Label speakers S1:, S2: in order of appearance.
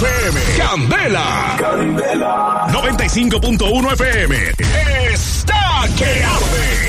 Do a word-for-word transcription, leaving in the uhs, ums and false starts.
S1: F M. Candela. Candela. noventa y cinco punto uno F M. Está que arde.